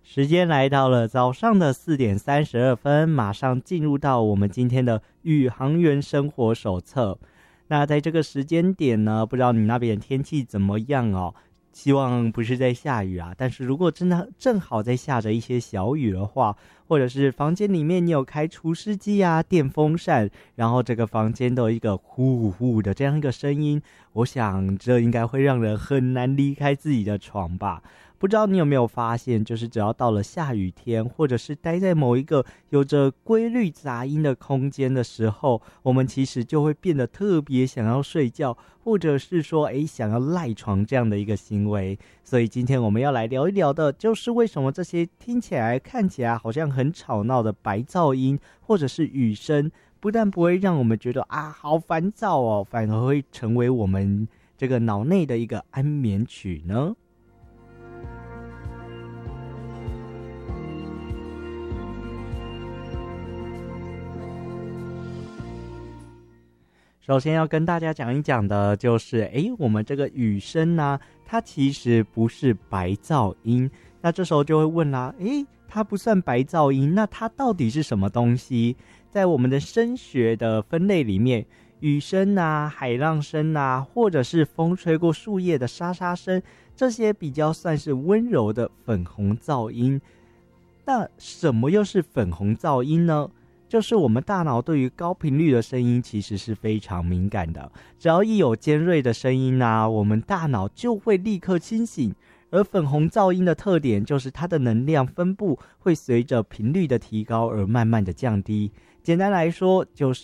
时间来到了早上的4:32，马上进入到我们今天的宇航员生活手册。那在这个时间点呢，不知道你那边天气怎么样哦？希望不是在下雨啊，但是如果真的正好在下着一些小雨的话，或者是房间里面你有开除湿机啊、电风扇，然后这个房间都有一个呼呼的这样一个声音，我想这应该会让人很难离开自己的床吧。不知道你有没有发现，就是只要到了下雨天，或者是待在某一个有着规律杂音的空间的时候，我们其实就会变得特别想要睡觉，或者是说想要赖床这样的一个行为。所以今天我们要来聊一聊的就是为什么这些听起来看起来好像很吵闹的白噪音或者是雨声，不但不会让我们觉得好烦躁哦，反而会成为我们这个脑内的一个安眠曲呢。首先要跟大家讲一讲的就是我们这个雨声啊，它其实不是白噪音。那这时候就会问啦，它不算白噪音，那它到底是什么东西？在我们的声学的分类里面，雨声啊、海浪声啊，或者是风吹过树叶的沙沙声，这些比较算是温柔的粉红噪音。那什么又是粉红噪音呢？就是我们大脑对于高频率的声音其实是非常敏感的，只要一有尖锐的声音啊，我们大脑就会立刻清醒。而粉红噪音的特点就是它的能量分布会随着频率的提高而慢慢的降低。简单来说，就是